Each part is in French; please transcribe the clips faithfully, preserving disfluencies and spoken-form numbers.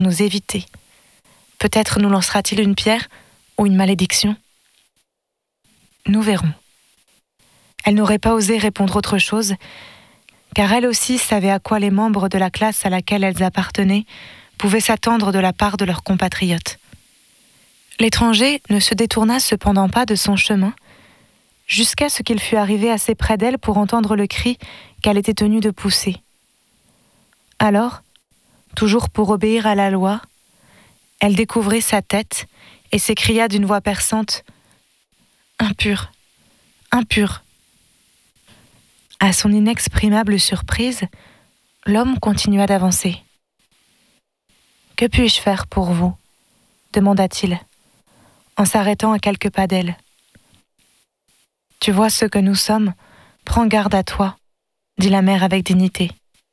nous éviter. Peut-être nous lancera-t-il une pierre ou une malédiction. Nous verrons. Elle n'aurait pas osé répondre autre chose, car elle aussi savait à quoi les membres de la classe à laquelle elles appartenaient pouvaient s'attendre de la part de leurs compatriotes. L'étranger ne se détourna cependant pas de son chemin, jusqu'à ce qu'il fût arrivé assez près d'elle pour entendre le cri qu'elle était tenue de pousser. Alors, toujours pour obéir à la loi, elle découvrit sa tête et s'écria d'une voix perçante « Impur, impur !» À son inexprimable surprise, l'homme continua d'avancer. « Que puis-je faire pour vous ?» demanda-t-il, en s'arrêtant à quelques pas d'elle. « Tu vois ce que nous sommes, prends garde à toi, » dit la mère avec dignité.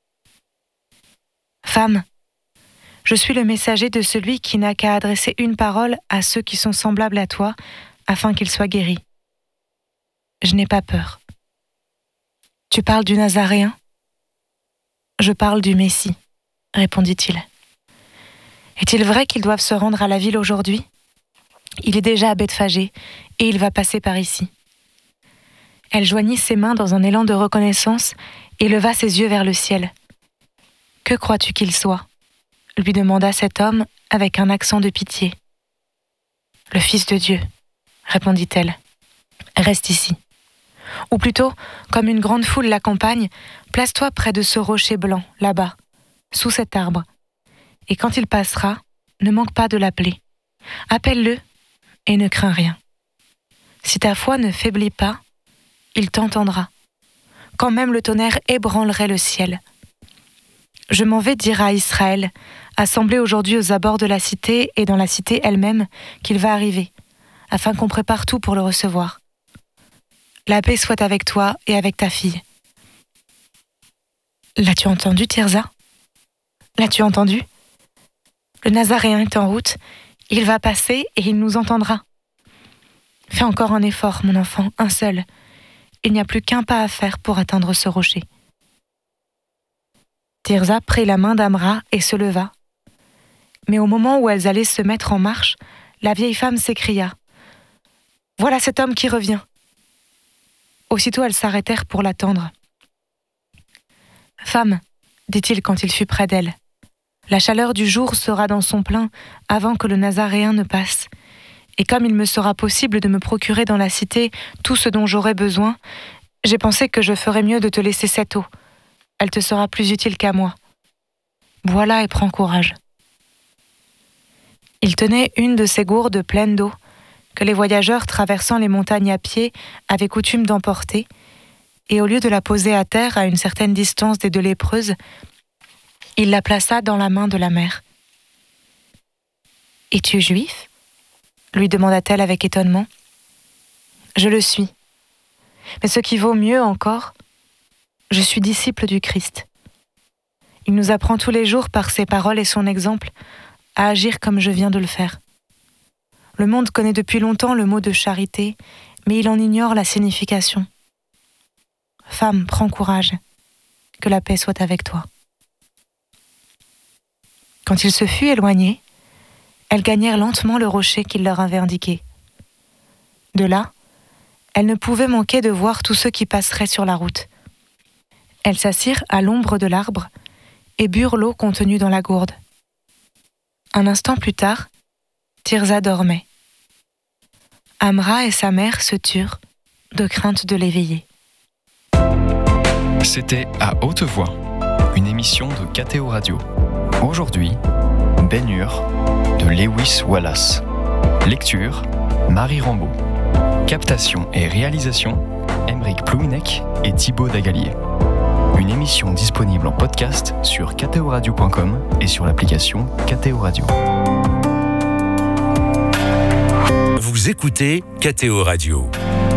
« Femme, je suis le messager de celui qui n'a qu'à adresser une parole à ceux qui sont semblables à toi, afin qu'ils soient guéris. Je n'ai pas peur. Tu parles du Nazaréen ? Je parle du Messie, répondit-il. Est-il vrai qu'ils doivent se rendre à la ville aujourd'hui ? Il est déjà à Bethphagée et il va passer par ici. Elle joignit ses mains dans un élan de reconnaissance et leva ses yeux vers le ciel. « Que crois-tu qu'il soit ?» lui demanda cet homme avec un accent de pitié. « Le Fils de Dieu, » répondit-elle. « Reste ici. Ou plutôt, comme une grande foule l'accompagne, place-toi près de ce rocher blanc, là-bas, sous cet arbre. Et quand il passera, ne manque pas de l'appeler. Appelle-le et ne crains rien. Si ta foi ne faiblit pas, il t'entendra, quand même le tonnerre ébranlerait le ciel. Je m'en vais dire à Israël, assemblé aujourd'hui aux abords de la cité et dans la cité elle-même, qu'il va arriver, afin qu'on prépare tout pour le recevoir. La paix soit avec toi et avec ta fille. » L'as-tu entendu, Tirza ? L'as-tu entendu ? Le Nazaréen est en route, il va passer et il nous entendra. Fais encore un effort, mon enfant, un seul. Il n'y a plus qu'un pas à faire pour atteindre ce rocher. Tirza prit la main d'Amra et se leva. Mais au moment où elles allaient se mettre en marche, la vieille femme s'écria « Voilà cet homme qui revient !» Aussitôt elles s'arrêtèrent pour l'attendre. « Femme, dit-il quand il fut près d'elle, la chaleur du jour sera dans son plein avant que le Nazaréen ne passe. Et comme il me sera possible de me procurer dans la cité tout ce dont j'aurai besoin, j'ai pensé que je ferais mieux de te laisser cette eau. Elle te sera plus utile qu'à moi. Bois-la et prends courage. » Il tenait une de ces gourdes pleines d'eau que les voyageurs traversant les montagnes à pied avaient coutume d'emporter, et au lieu de la poser à terre à une certaine distance des deux lépreuses, il la plaça dans la main de la mère. « Es-tu juif ?» lui demanda-t-elle avec étonnement. « Je le suis. Mais ce qui vaut mieux encore, je suis disciple du Christ. Il nous apprend tous les jours par ses paroles et son exemple à agir comme je viens de le faire. Le monde connaît depuis longtemps le mot de charité, mais il en ignore la signification. Femme, prends courage, que la paix soit avec toi. » Quand il se fut éloigné, elles gagnèrent lentement le rocher qu'il leur avait indiqué. De là, elles ne pouvaient manquer de voir tous ceux qui passeraient sur la route. Elles s'assirent à l'ombre de l'arbre et burent l'eau contenue dans la gourde. Un instant plus tard, Tirza dormait. Amra et sa mère se turent, de crainte de l'éveiller. C'était À Haute Voix, une émission de K T O Radio. Aujourd'hui, Ben-Hur de Lewis Wallace. Lecture, Marie Rambaud. Captation et réalisation, Aymeric Plouinec et Thibaut Dagalier. Une émission disponible en podcast sur k t o radio point com et sur l'application K T O Radio. Vous écoutez K T O Radio.